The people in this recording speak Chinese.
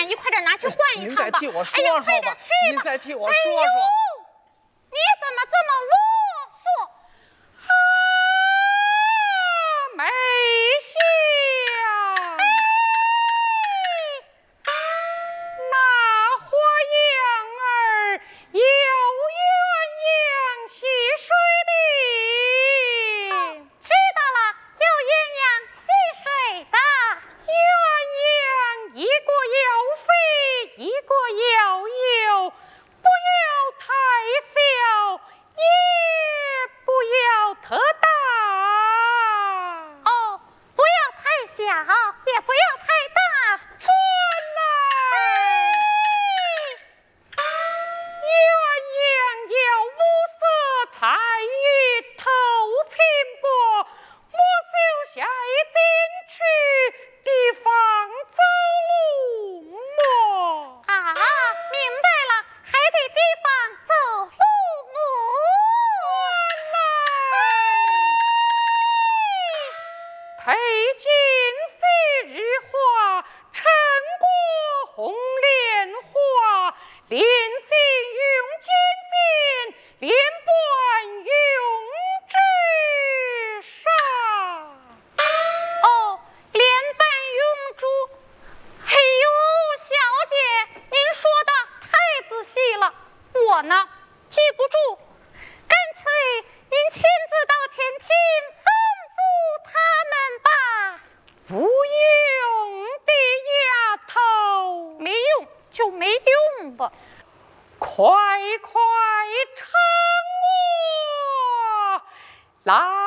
你快点拿去换一趟吧。 您再替我说说吧。 快点去吧。 您再替我说说。 哎呦，你怎么这么啰嗦？ 没想那花样儿有鸳鸯戏水的， 知道了，有鸳鸯戏水的。 鸳鸯一个要肥，一个要幼，不要太小，也不要特大。 哦，不要太小，也不要太大。 转来，鸳鸯有五色彩羽，头轻薄，莫绣下一进去，地方走路么？ 啊，明白了，还得地方走路么？ 佩锦昔日花，成果红莲花，莲心用艰辛，莲冠用纸上。 哦，莲瓣用珠。哎呦，小姐，您说的太仔细了，我呢记不住，干脆您亲自到前厅吩咐他们吧。 无用的丫头， 没用就没用吧。 快快称我来。